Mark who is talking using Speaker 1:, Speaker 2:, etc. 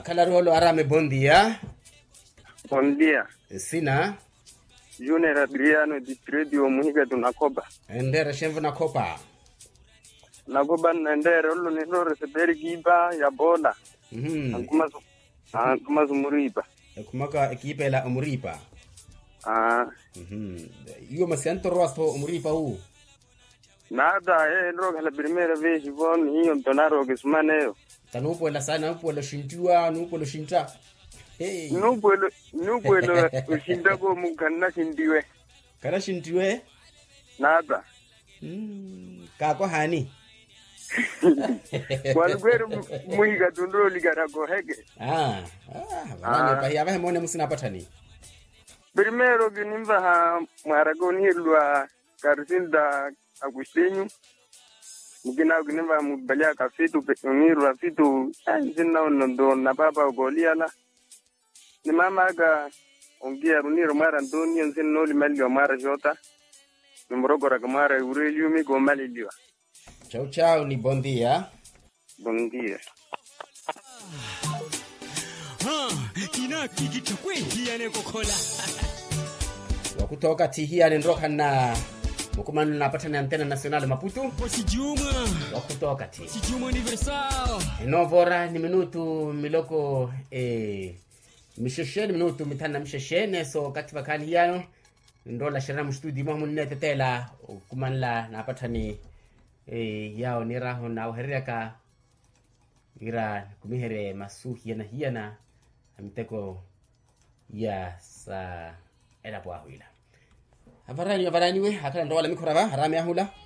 Speaker 1: Akala rolo arame bom dia.
Speaker 2: Bom dia.
Speaker 1: Sina.
Speaker 2: Junior Adriano di Radio Muhiga tunakoba.
Speaker 1: Endera shemvu na kopa.
Speaker 2: Nakoba ndera ulu nilore seberi giba ya bola. Kumazu muriba.
Speaker 1: Kumaka ekipe la umuripa. Iyo masianto rosto umuripa huu.
Speaker 2: Nada, roga la primera vez von hiyo mtonaro kismaneo.
Speaker 1: Tanupo la sana, upo la shintua, nupo la shinta. Hey.
Speaker 2: Nupo lo ushinda go mukana shindiwe.
Speaker 1: Kana shintiwe?
Speaker 2: Nada.
Speaker 1: Kako hani.
Speaker 2: Walugweru muhiga tundro ligara go hege.
Speaker 1: Bana pa hiya mone musina patani.
Speaker 2: Primero ginimba ha maragoni lwa Carcinda Agustinho. Mugina ginimba mubalia kafitu petoniru afitu nzina ndo na baba goliala. Ni mama ga ongia runiro mara Antonio nzino limalio mara jota. Numrogora gamara Aurelio mi go malilio.
Speaker 1: Ciao ciao ni bom dia.
Speaker 2: Bom dia.
Speaker 3: Kina kikita kwehi ane kokola.
Speaker 1: Wakutoka tihia nendroka na mukumanu napata na Antena Nacional Maputo.
Speaker 3: Sijuma.
Speaker 1: Wakutoka ti.
Speaker 3: Sijuma universal.
Speaker 1: Novora ni minutu miloko mishesheni minutu mitana misheshene so katika kali yano ndola shara mstudi mwa munne tetela kumanla napata ni yao niraho na uhereka ira kumihere masuhi yana hiana amiteko ya sa era bwa huila avarani we akala ndola mikoraba harame ahula